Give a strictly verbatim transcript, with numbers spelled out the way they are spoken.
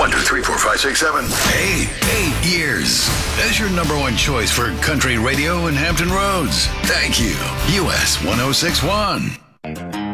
One, two, three, four, five, six, seven. Hey, eight years as your number one choice for country radio in Hampton Roads. Thank you. U S one oh six one.